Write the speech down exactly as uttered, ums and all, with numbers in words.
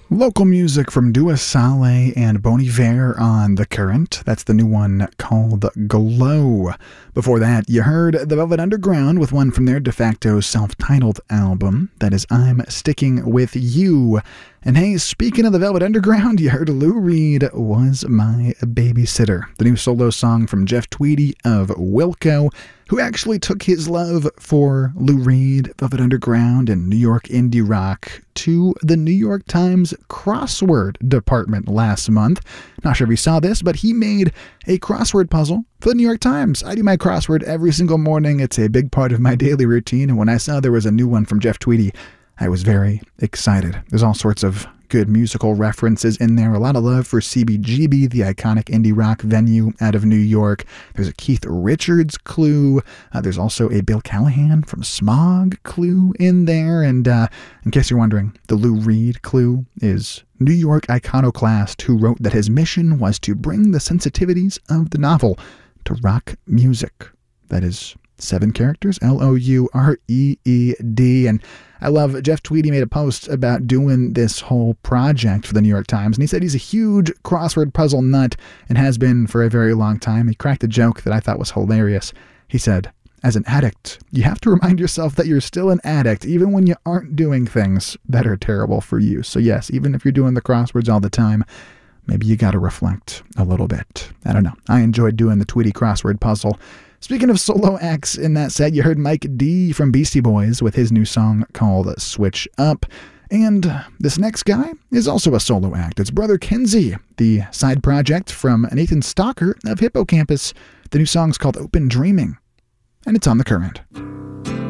Local music from Dua Saleh and Bon Iver on The Current. That's the new one called Glow. Before that, you heard The Velvet Underground with one from their de facto self-titled album. That is I'm Sticking With You. And hey, speaking of the Velvet Underground, you heard Lou Reed Was My Babysitter, the new solo song from Jeff Tweedy of Wilco, who actually took his love for Lou Reed, Velvet Underground, and New York indie rock to the New York Times crossword department last month. Not sure if you saw this, but he made a crossword puzzle for the New York Times. I do my crossword every single morning. It's a big part of my daily routine, and when I saw there was a new one from Jeff Tweedy, I was very excited. There's all sorts of good musical references in there. A lot of love for C B G B, the iconic indie rock venue out of New York. There's a Keith Richards clue. Uh, there's also a Bill Callahan from Smog clue in there. And uh, in case you're wondering, the Lou Reed clue is New York iconoclast who wrote that his mission was to bring the sensitivities of the novel to rock music. That is seven characters, L O U R E E D. And I love Jeff Tweedy made a post about doing this whole project for the New York Times, and he said he's a huge crossword puzzle nut and has been for a very long time. He cracked a joke that I thought was hilarious. He said, as an addict, you have to remind yourself that you're still an addict, even when you aren't doing things that are terrible for you. So yes, even if you're doing the crosswords all the time, maybe you got to reflect a little bit. I don't know. I enjoyed doing the Tweedy crossword puzzle. Speaking of solo acts in that set, you heard Mike D from Beastie Boys with his new song called Switch Up. And this next guy is also a solo act. It's Brother Kenzie, the side project from Nathan Stalker of Hippocampus. The new song's called Open Dreaming, and it's on The Current.